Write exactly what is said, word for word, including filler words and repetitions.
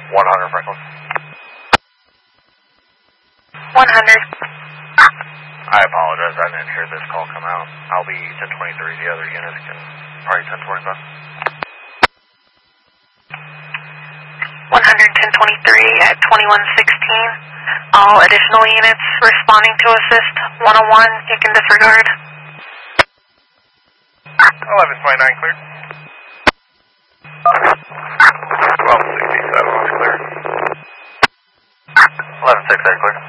one hundred Franklin. one hundred. I apologize, I didn't hear this call come out. I'll be ten twenty-three, the other unit can probably ten twenty-five. one hundred ten twenty-three at twenty-one sixteen. All additional units responding to assist. one oh one, you can disregard. eleven twenty-nine clear. twelve sixty-seven was clear. eleven six eight clear.